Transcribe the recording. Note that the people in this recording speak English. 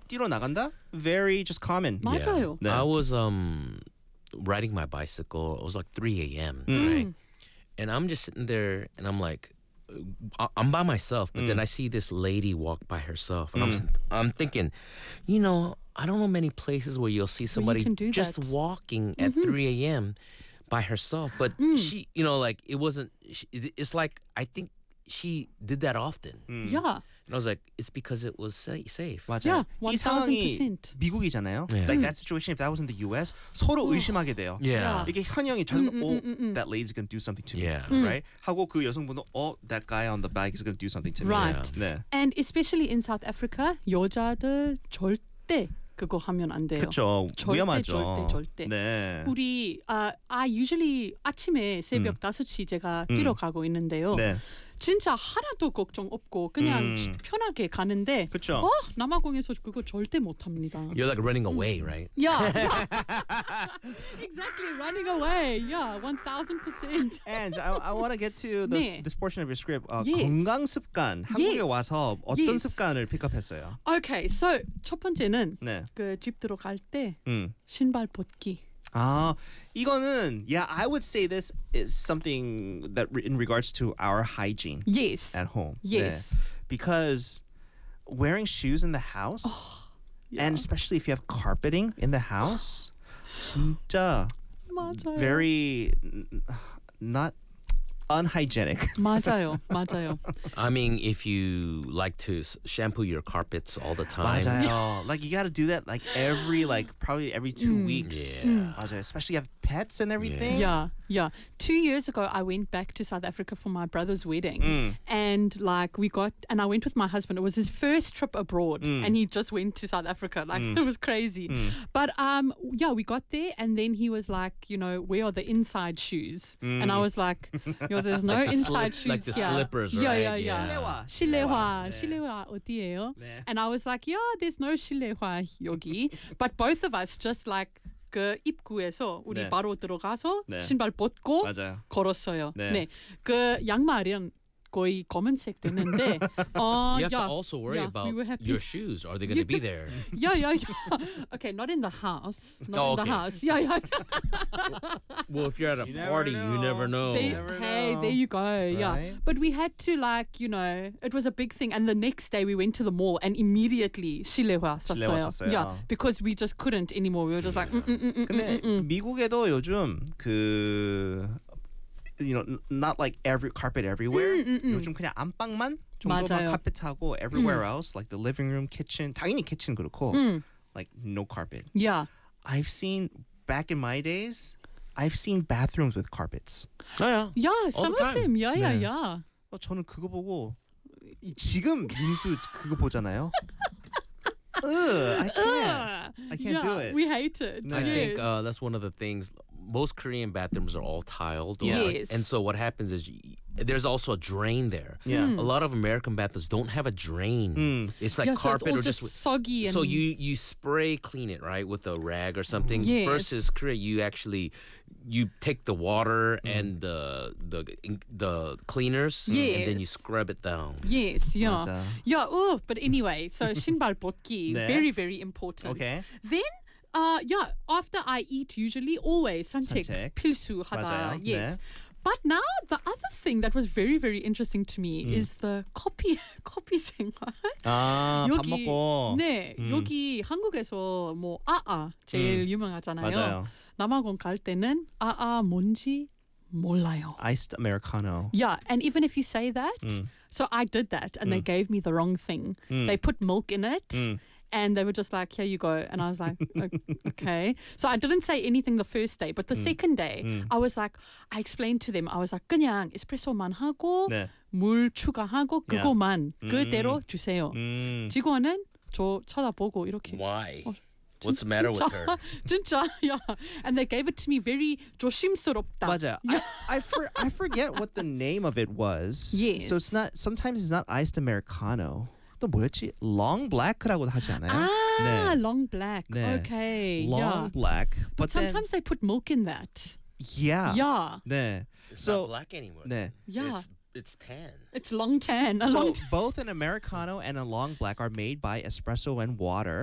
뛰러 나간다? Very just common. 맞아요. 네. I was riding my bicycle. It was like 3 a.m. Mm. Right, and I'm just sitting there, and I'm like, I'm by myself, but then I see this lady walk by herself, and I'm thinking, you know, I don't know many places where you'll see somebody can do just that. walking at 3 a.m. by herself, but she, you know, like it wasn't. It's like I think she did that often, Yeah. and I was like, it's because it was safe. 맞아요. Yeah, 이 상황이 1000%. 미국이잖아요. Yeah. Like that situation, if that was in the U.S., 서로 의심하게 돼요. Yeah. 이게 현영이 자주 that lady's gonna do something to me. Yeah. Right? 하고 그 여성분은 that guy on the bike is gonna do something to me. Right. 네. And especially in South Africa, 여자들 절대 그거 하면 안 돼요. 그렇죠. 절대, 위험하죠. 절대. 네. 우리 I usually 아침에 새벽 5시 제가 뛰러 가고 있는데요. 네. 진짜 하나도 걱정 없고 그냥 편하게 가는데 그쵸. 남아공에서 그거 절대 못 합니다. You're like running away, right? Yeah. Exactly. Running away. Yeah. 1000%. And I want to get to 네. this portion of your script. Yes. 건강 습관. 한국에 Yes. 와서 어떤 Yes. 습관을 픽업했어요? Okay. So 첫 번째는 네. 그 집 들어갈 때 음. 신발 벗기. 아, 이거는 I would say this is something that in regards to our hygiene Yes. at home. Yes. 네. Because wearing shoes in the house Yeah. and especially if you have carpeting in the house 진짜 맞아요. very not unhygienic. 맞아요. 맞아요. I mean, if you like to shampoo your carpets all the time. 맞아요. Like you got to do that like probably every 2 weeks. Yeah. 맞아요. Especially you have pets and everything. Yeah, yeah. 2 years ago, I went back to South Africa for my brother's wedding, and like I went with my husband. It was his first trip abroad, and he just went to South Africa. Like it was crazy. But yeah, we got there, and then he was like, you know, where are the inside shoes? And I was like, you know, there's no Like the inside shoes. like the here. slippers, Yeah, right? yeah, yeah. 실내화. 실내화 어디예요? 네. And I was like, yeah, there's no 실내화 여기. But both of us just like 그 입구에서 우리 네. 바로 들어가서 네. 신발 벗고 맞아요. 걸었어요. 네. 네. 그 양말은 거의 검은색 됐는데 You have to yeah, also worry yeah, about we were happy. your shoes. Are they going to be there? Yeah, yeah, yeah. Okay, not in the house. Not Oh, in the okay. house. Yeah, yeah. yeah. Well, if you're at a never party, know. you never know. never Hey, know. there you go. Yeah. Right? But we had to like, you know, it was a big thing. And the next day we went to the mall and immediately 실내화 샀어요. 샀어요. Yeah, because we just couldn't anymore. We were just like, 근데 미국에도 요즘 그 you know not like every carpet everywhere. 요즘 그냥 안방만 정도만 맞아요. 카펫하고 everywhere else like the living room, kitchen. 당연히 kitchen 그렇고 like no carpet. Yeah. I've seen back in my days. I've seen bathrooms with carpets. Oh, yeah. Yeah, some the of time. them. Yeah, yeah, 네. yeah. 저는 그거 보고 지금 민수 그거 보잖아요. I can't yeah, do it. We hate it. No. I think Yes. that's one of the things. Most Korean bathrooms are all tiled. Yeah. Yes. And so what happens is there's also a drain there. Yeah. A lot of American bathrooms don't have a drain. It's like yeah, so it's carpet all or just just. soggy and So you spray clean it, right, with a rag or something. Yes. Versus Korea, you take the water and the cleaners and then you Yes. scrub it down. Yes, yeah. 맞아. Yeah, oh, but anyway, so 신발 벗기, 네. very, very important. Okay. Then, yeah, after I eat, usually, always 산책, 산책. 필수하다. 맞아요. Yes. 네. But now, the other thing that was very, very interesting to me is the 커피 생활. 아, 밥 여기, 먹고. 네, 여기 한국에서 뭐 제일 유명하잖아요. 맞아요. 남아공 갈 때는 뭔지 몰라요. Iced Americano. Yeah, and even if you say that, so I did that and they gave me the wrong thing. They put milk in it and they were just like, here you go. And I was like, okay. So I didn't say anything the first day, but the second day, I was like, I explained to them, I was like, 그냥 에스프레소만 하고 네. 물 추가하고 그거만 그대로 주세요. 직원은 저 쳐다보고 이렇게. Why? What's the matter with her? 진짜, yeah. And they gave it to me very 조심스럽다. 맞아요. I forget what the name of it was. Yes. So sometimes it's not iced Americano. 또 뭐였지? Long black라고 하지 않아요? 네. Long black. 네. Okay. Long yeah. black. But then- sometimes they put milk in that. yeah. Yeah. 네. It's So not black anymore. 네. Yeah. It's tan. It's long tan. A So long tan. both an Americano and a long black are made by espresso and water.